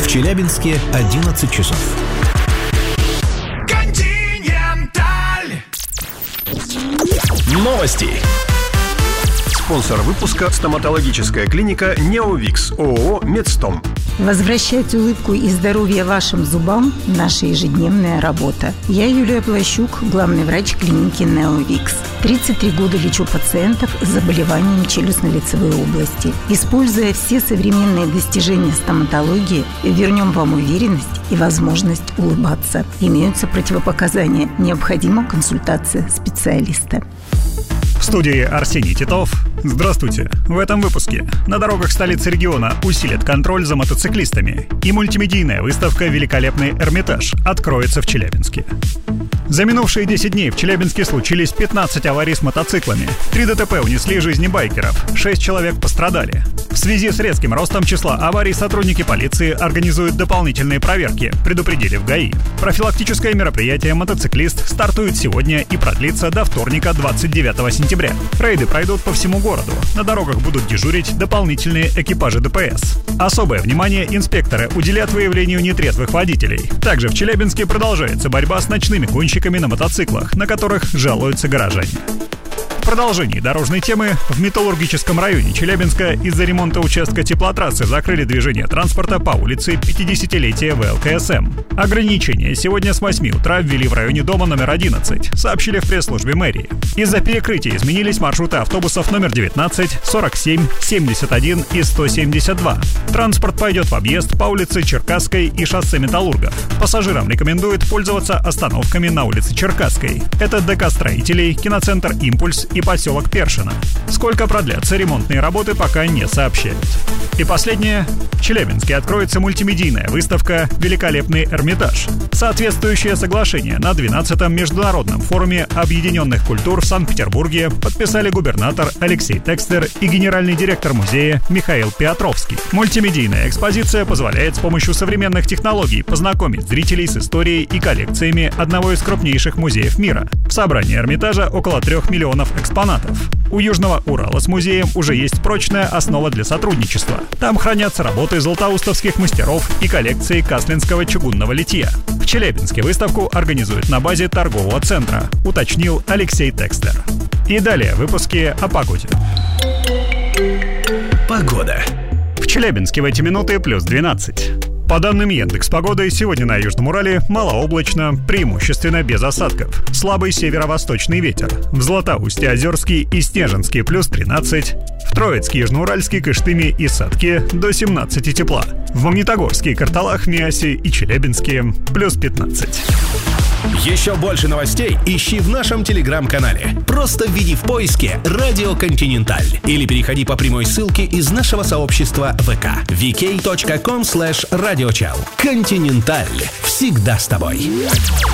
В Челябинске 11 часов. Новости. Спонсор выпуска — стоматологическая клиника «Неовикс» ООО «Медстом». Возвращать улыбку и здоровье вашим зубам – наша ежедневная работа. Я Юлия Плащук, главный врач клиники «Неовикс». 33 года лечу пациентов с заболеваниями челюстно-лицевой области. Используя все современные достижения стоматологии, вернем вам уверенность и возможность улыбаться. Имеются противопоказания. Необходима консультация специалиста. В студии Арсений Титов. Здравствуйте. В этом выпуске. На дорогах столицы региона усилят контроль за мотоциклистами. И мультимедийная выставка «Великолепный Эрмитаж» откроется в Челябинске. За минувшие 10 дней в Челябинске случились 15 аварий с мотоциклами. 3 ДТП унесли жизни байкеров. 6 человек пострадали. В связи с резким ростом числа аварий сотрудники полиции организуют дополнительные проверки, предупредили в ГАИ. Профилактическое мероприятие «Мотоциклист» стартует сегодня и продлится до вторника, 29 сентября. Рейды пройдут по всему городу. На дорогах будут дежурить дополнительные экипажи ДПС. Особое внимание инспекторы уделят выявлению нетрезвых водителей. Также в Челябинске продолжается борьба с ночными гонщиками на мотоциклах, на которых жалуются горожане. В продолжении дорожной темы в Металлургическом районе Челябинска из-за ремонта участка теплотрассы закрыли движение транспорта по улице 50-летия ВЛКСМ. Ограничения сегодня с 8 утра ввели в районе дома номер 11, сообщили в пресс-службе мэрии. Из-за перекрытия изменились маршруты автобусов номер 19, 47, 71 и 172. Транспорт пойдет в объезд по улице Черкасской и шоссе Металлургов. Пассажирам рекомендуют пользоваться остановками на улице Черкасской. Это ДК строителей, киноцентр «Импульс» и поселок Першино. Сколько продлятся ремонтные работы, пока не сообщают. И последнее. В Челябинске откроется мультимедийная выставка «Великолепный Эрмитаж». Соответствующее соглашение на 12-м международном форуме объединенных культур в Санкт-Петербурге подписали губернатор Алексей Текстер и генеральный директор музея Михаил Петровский. Мультимедийная экспозиция позволяет с помощью современных технологий познакомить зрителей с историей и коллекциями одного из крупнейших музеев мира. В собрании Эрмитажа около 3 миллионов экспонатов. У Южного Урала с музеем уже есть прочная основа для сотрудничества. Там хранятся работы златоустовских мастеров и коллекции каслинского чугунного литья. В Челябинске выставку организуют на базе торгового центра, уточнил Алексей Текстер. И далее выпуски о погоде. Погода. В Челябинске в эти минуты плюс 12. По данным Яндекс.Погоды, сегодня на Южном Урале малооблачно, преимущественно без осадков. Слабый северо-восточный ветер. В Златоусте, Озерске и Снежинске плюс 13. В Троицке, Южноуральске, Кыштыме и Сатке до 17 тепла. В Магнитогорске, Карталах, Миасе и Челябинске плюс 15. Еще больше новостей ищи в нашем телеграм-канале. Просто введи в поиске «Радио Континенталь» или переходи по прямой ссылке из нашего сообщества ВК vk.com/radiochal. Континенталь. Всегда с тобой.